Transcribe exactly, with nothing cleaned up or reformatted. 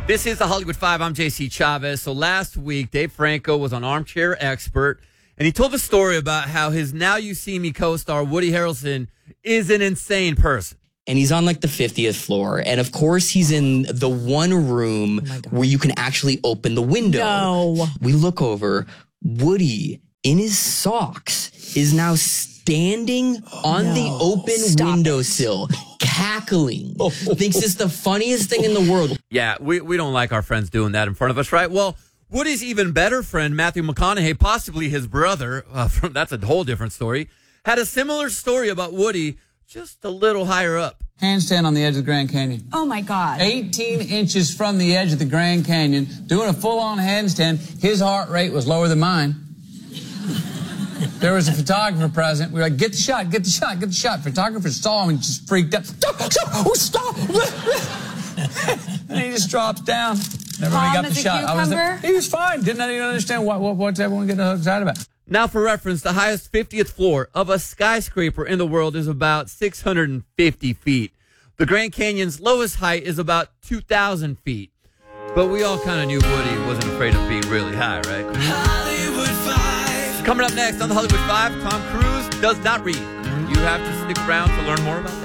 This is the Hollywood Five. I'm J C Chavez. So last week, Dave Franco was on Armchair Expert, and he told a story about how his Now You See Me co-star Woody Harrelson is an insane person. And he's on like the fiftieth floor. And of course, he's in the one room oh where you can actually open the window. No. We look over. Woody, in his socks, is now standing on no. the open Stop windowsill, it. cackling. Oh. Thinks it's the funniest thing in the world. Yeah, we, we don't like our friends doing that in front of us, right? Well, Woody's even better friend, Matthew McConaughey, possibly his brother, uh, from, that's a whole different story, had a similar story about Woody, just a little higher up. Handstand on the edge of the Grand Canyon. Oh, my God. eighteen inches from the edge of the Grand Canyon, doing a full-on handstand. His heart rate was lower than mine. There was a photographer present. We were like, get the shot, get the shot, get the shot. Photographer saw him and just freaked out. Stop, stop, oh, stop. And he just drops down. Everybody got the shot. I was there. He was fine. Didn't even understand what, what, what's everyone getting excited about. Now, for reference, the highest fiftieth floor of a skyscraper in the world is about six hundred fifty feet. The Grand Canyon's lowest height is about two thousand feet. But we all kind of knew Woody wasn't afraid of being really high, right? Hollywood Five. Coming up next on the Hollywood Five, Tom Cruise does not read. You have to stick around to learn more about that.